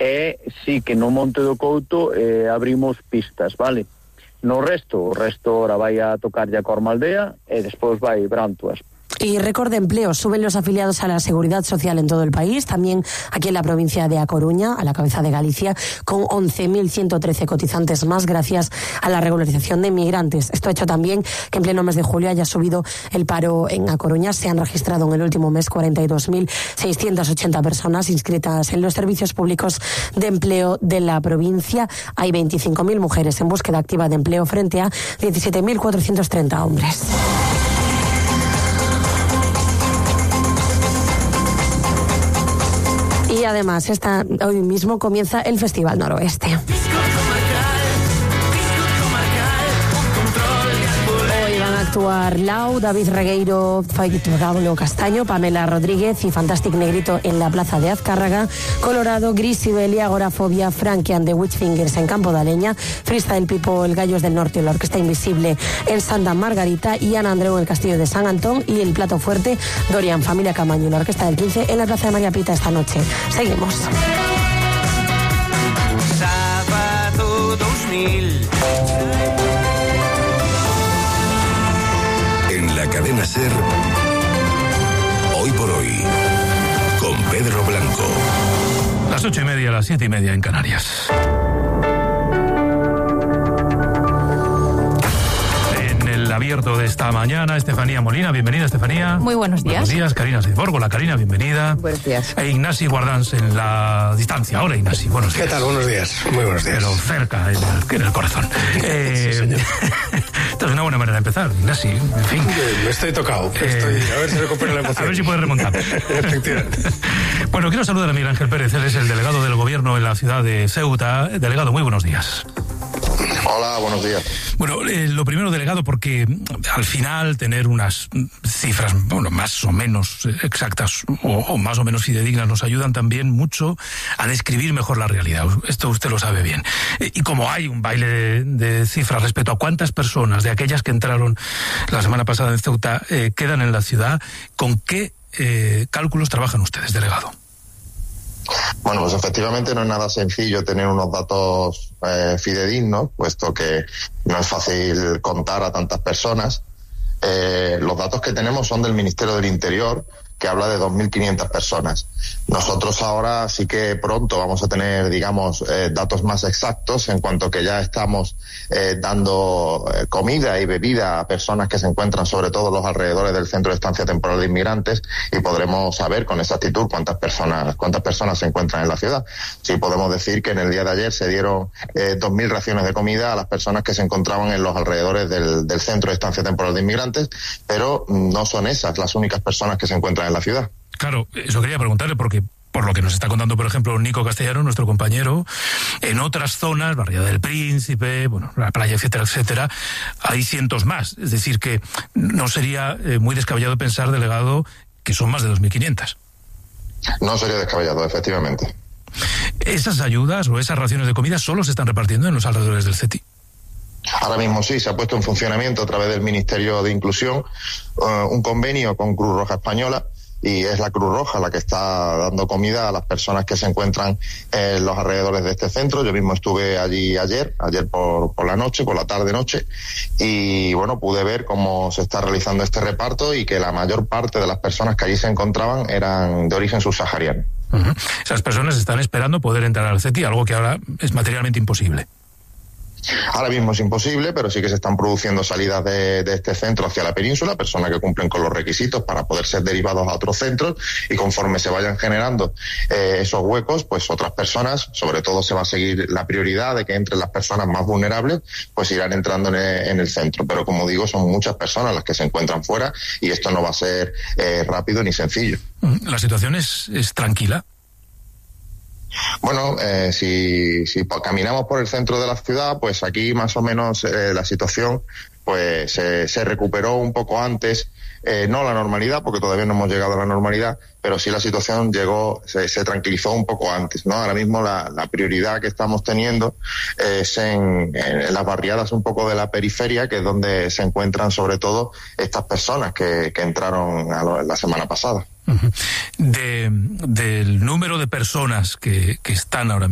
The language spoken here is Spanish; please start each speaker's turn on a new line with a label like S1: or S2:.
S1: E sí que no Monte do Couto abrimos pistas, vale? O resto ahora vai a tocar ya Cormaldea e despois vai Brantuas.
S2: Y récord de empleo, suben los afiliados a la Seguridad Social en todo el país, también aquí en la provincia de A Coruña, a la cabeza de Galicia, con 11.113 cotizantes más gracias a la regularización de inmigrantes. Esto ha hecho también que en pleno mes de julio haya subido el paro en A Coruña. Se han registrado en el último mes 42.680 personas inscritas en los servicios públicos de empleo de la provincia. Hay 25.000 mujeres en búsqueda activa de empleo frente a 17.430 hombres. Y además, hoy mismo comienza el Festival Noroeste. Hoy van a actuar Lau, David Regueiro, Pablo Castaño, Pamela Rodríguez y Fantastic Negrito en la Plaza de Azcárraga, Colorado, Grisibeli, Agorafobia, Frankie and the Witchfingers en Campo de Aleña, Freestyle People, Gallos del Norte, la Orquesta Invisible en Santa Margarita y Ana Andreu en el Castillo de San Antón y el plato fuerte Dorian, Familia Camaño y la Orquesta del 15 en la Plaza de María Pita esta noche. Seguimos.
S3: Sábado 2000.
S4: En la cadena SER, Hoy por Hoy, con Pedro Blanco.
S5: Las 8:30, las 7:30 en Canarias. En el abierto de esta mañana, Estefanía Molina. Bienvenida, Estefanía.
S6: Muy buenos días.
S5: Buenos días, Karina Seiborgo. La Karina, bienvenida.
S6: Buenos días.
S5: E Ignasi Guardans en la distancia. Hola, Ignasi, buenos días.
S7: ¿Qué tal? Buenos días. Muy buenos días.
S5: Pero cerca, en el corazón.
S7: Sí, señor.
S5: Esta es una buena manera de empezar, Ignasi. En fin.
S7: Me estoy tocado. A ver si recupero la emoción.
S5: A ver si puedes remontar.
S7: Efectivamente.
S5: Bueno, quiero saludar a Miguel Ángel Pérez. Él es el delegado del gobierno en la ciudad de Ceuta. Delegado, muy buenos días.
S8: Hola, buenos días.
S5: Bueno, lo primero, delegado, porque al final tener unas cifras, bueno, más o menos exactas o más o menos fidedignas nos ayudan también mucho a describir mejor la realidad. Esto usted lo sabe bien. Y como hay un baile de cifras respecto a cuántas personas de aquellas que entraron la semana pasada en Ceuta quedan en la ciudad, ¿con qué cálculos trabajan ustedes, delegado?
S8: Bueno, pues efectivamente no es nada sencillo tener unos datos fidedignos, puesto que no es fácil contar a tantas personas. Los datos que tenemos son del Ministerio del Interior, que habla de 2.500 personas. Nosotros ahora sí que pronto vamos a tener, digamos, datos más exactos en cuanto que ya estamos dando comida y bebida a personas que se encuentran sobre todo en los alrededores del Centro de Estancia Temporal de Inmigrantes y podremos saber con exactitud cuántas personas se encuentran en la ciudad. Sí podemos decir que en el día de ayer se dieron 2.000 raciones de comida a las personas que se encontraban en los alrededores del Centro de Estancia Temporal de Inmigrantes, pero no son esas las únicas personas que se encuentran en la ciudad.
S5: Claro, eso quería preguntarle porque por lo que nos está contando, por ejemplo, Nico Castellano, nuestro compañero, en otras zonas, Barriada del Príncipe, bueno, la playa, etcétera, etcétera, hay cientos más. Es decir, que no sería muy descabellado pensar, delegado, que son más de 2.500.
S8: No sería descabellado, efectivamente.
S5: ¿Esas ayudas o esas raciones de comida solo se están repartiendo en los alrededores del CETI?
S8: Ahora mismo sí, se ha puesto en funcionamiento a través del Ministerio de Inclusión un convenio con Cruz Roja Española, y es la Cruz Roja la que está dando comida a las personas que se encuentran en los alrededores de este centro. Yo mismo estuve allí ayer por la noche, por la tarde-noche, y bueno, pude ver cómo se está realizando este reparto y que la mayor parte de las personas que allí se encontraban eran de origen subsahariano.
S5: Uh-huh. Esas personas están esperando poder entrar al CETI, algo que ahora es materialmente imposible.
S8: Ahora mismo es imposible, pero sí que se están produciendo salidas de este centro hacia la península, personas que cumplen con los requisitos para poder ser derivados a otros centros, y conforme se vayan generando esos huecos, pues otras personas, sobre todo se va a seguir la prioridad de que entren las personas más vulnerables, pues irán entrando en el centro. Pero como digo, son muchas personas las que se encuentran fuera y esto no va a ser rápido ni sencillo.
S5: ¿La situación es tranquila?
S8: Bueno, si caminamos por el centro de la ciudad, pues aquí más o menos la situación pues se recuperó un poco antes, no la normalidad, porque todavía no hemos llegado a la normalidad, pero sí la situación se tranquilizó un poco antes, ¿no? Ahora mismo la prioridad que estamos teniendo es en las barriadas un poco de la periferia, que es donde se encuentran sobre todo estas personas que entraron la semana pasada.
S5: Uh-huh. Del número de personas que están ahora